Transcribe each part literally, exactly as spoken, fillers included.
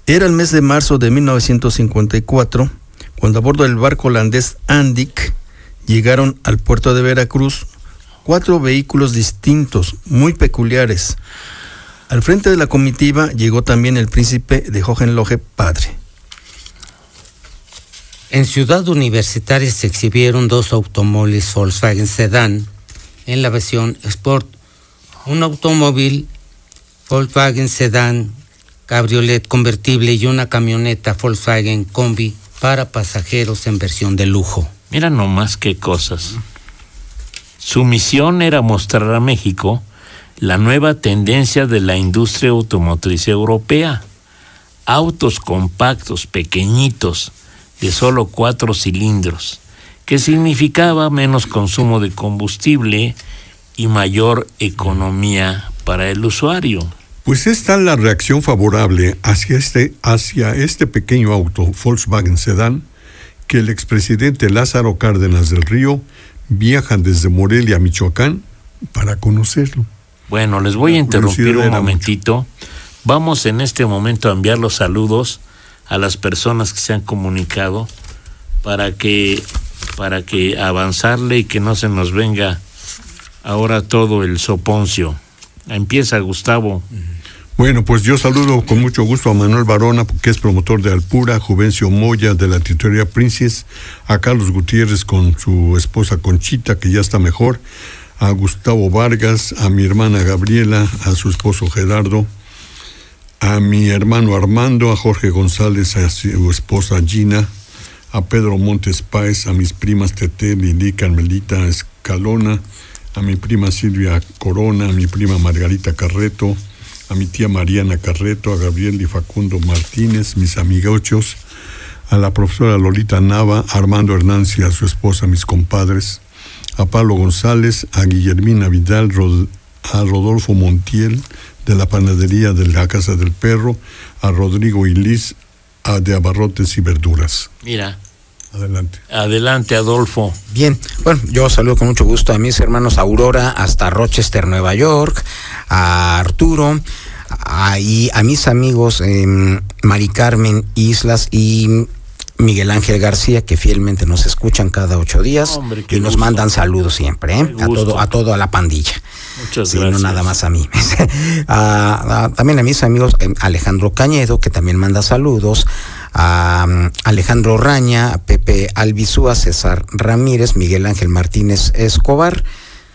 Era el mes de marzo de mil novecientos cincuenta y cuatro, cuando a bordo del barco holandés Andic llegaron al puerto de Veracruz cuatro vehículos distintos, muy peculiares. Al frente de la comitiva llegó también el príncipe de Hohenlohe padre. En Ciudad Universitaria se exhibieron dos automóviles Volkswagen Sedán en la versión Sport. Un automóvil Volkswagen Sedán cabriolet convertible y una camioneta Volkswagen Combi para pasajeros en versión de lujo. Mira nomás qué cosas. Su misión era mostrar a México la nueva tendencia de la industria automotriz europea. Autos compactos, pequeñitos, de solo cuatro cilindros, que significaba menos consumo de combustible y mayor economía para el usuario. Pues es tal la reacción favorable hacia este, hacia este pequeño auto Volkswagen Sedán que el expresidente Lázaro Cárdenas del Río viaja desde Morelia a Michoacán para conocerlo. Bueno, les voy a interrumpir un momentito. Mucho. Vamos en este momento a enviar los saludos a las personas que se han comunicado para que para que avanzarle y que no se nos venga ahora todo el soponcio. Empieza Gustavo. Bueno, pues yo saludo con mucho gusto a Manuel Barona, que es promotor de Alpura, a Juvencio Moya de la Titulería Princess, a Carlos Gutiérrez con su esposa Conchita, que ya está mejor, a Gustavo Vargas, a mi hermana Gabriela, a su esposo Gerardo, a mi hermano Armando, a Jorge González, a su esposa Gina, a Pedro Montes Páez, a mis primas Tete, Lili, Carmelita Escalona, a mi prima Silvia Corona, a mi prima Margarita Carreto, a mi tía Mariana Carreto, a Gabriel y Facundo Martínez, mis amigochos, a la profesora Lolita Nava, a Armando Hernández y a su esposa, mis compadres, a Pablo González, a Guillermina Vidal, Rod- a Rodolfo Montiel, de la panadería de la Casa del Perro, a Rodrigo y Liz, a de Abarrotes y Verduras. Mira. Adelante. Adelante, Adolfo. Bien, bueno, yo saludo con mucho gusto a mis hermanos Aurora hasta Rochester, Nueva York, a Arturo, a, y a mis amigos eh, Mari Carmen Islas y Miguel Ángel García, que fielmente nos escuchan cada ocho días. Hombre, y nos gusto. Mandan saludos siempre, ¿eh? A todo, a todo a la pandilla. Muchas sí, gracias. No nada más a mí. a, a, también a mis amigos eh, Alejandro Cañedo, que también manda saludos, a um, Alejandro Raña, a Pepe Albizúa, César Ramírez, Miguel Ángel Martínez Escobar,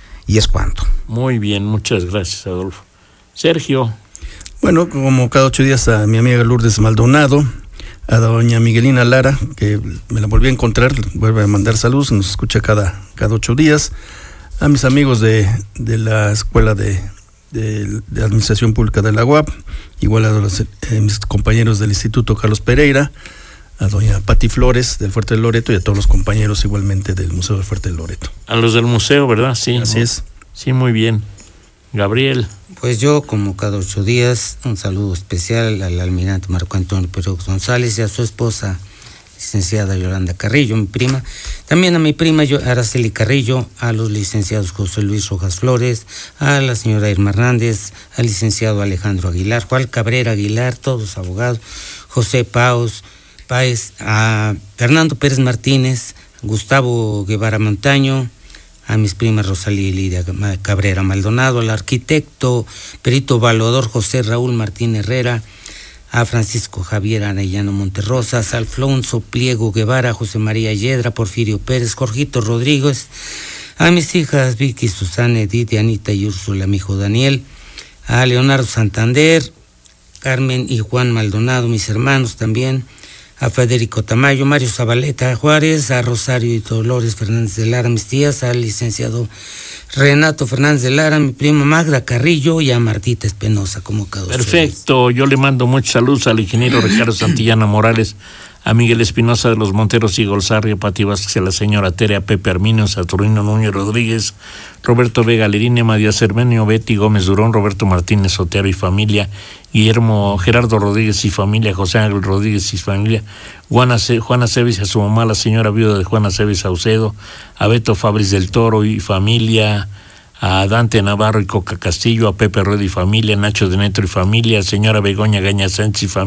y es cuanto. Muy bien, muchas gracias, Adolfo. Sergio. Bueno, como cada ocho días a mi amiga Lourdes Maldonado, a doña Miguelina Lara, que me la volví a encontrar, vuelve a mandar saludos, nos escucha cada, cada ocho días, a mis amigos de, de la Escuela de, de, de Administración Pública de la U A P, igual a los, eh, mis compañeros del Instituto Carlos Pereira, a doña Pati Flores del Fuerte del Loreto y a todos los compañeros igualmente del Museo del Fuerte del Loreto. A los del museo, ¿verdad? Sí. Así es. Sí, muy bien. Gabriel. Pues yo, como cada ocho días, un saludo especial al almirante Marco Antonio Pérez González y a su esposa, licenciada Yolanda Carrillo, mi prima. También a mi prima Araceli Carrillo, a los licenciados José Luis Rojas Flores, a la señora Irma Hernández, al licenciado Alejandro Aguilar, Juan Cabrera Aguilar, todos abogados, José Paus, Páez, a Fernando Pérez Martínez, Gustavo Guevara Montaño, a mis primas Rosalía y Lidia Cabrera Maldonado, al arquitecto perito evaluador José Raúl Martín Herrera, a Francisco Javier Arellano Monterrosas, a Alfonso Pliego Guevara, José María Yedra, Porfirio Pérez, Jorgito Rodríguez, a mis hijas Vicky, Susana, Edith, Anita y Úrsula, mi hijo Daniel, a Leonardo Santander, Carmen y Juan Maldonado, mis hermanos también, a Federico Tamayo, Mario Zabaleta Juárez, a Rosario y Dolores Fernández de Lara, mis tías, al licenciado Renato Fernández de Lara, mi prima Magda Carrillo y a Martita Espinosa, como cada Perfecto, yo le mando muchos saludos al ingeniero Ricardo Santillana Morales, a Miguel Espinosa de los Monteros y Golzarri, a Pati Vázquez, a la señora Tere, a Pepe Arminio, Saturnino Núñez Rodríguez, Roberto Vega Lerine, Matías Hermenio, Betty Gómez Durón, Roberto Martínez Otero y familia, Guillermo Gerardo Rodríguez y familia, José Ángel Rodríguez y familia, Juana, Ce- Juana Cebes y a su mamá, la señora viuda de Juana Cebes Saucedo, a Beto Fabris del Toro y familia, a Dante Navarro y Coca Castillo, a Pepe Rueda y familia, Nacho de Netro y familia, a señora Begoña Gaña Sánchez y familia.